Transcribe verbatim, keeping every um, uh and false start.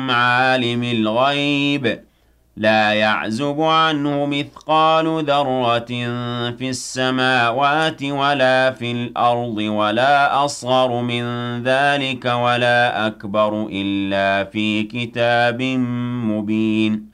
عالم الغيب لا يعزب عنه مثقال ذرة في السماوات ولا في الأرض ولا أصغر من ذلك ولا أكبر إلا في كتاب مبين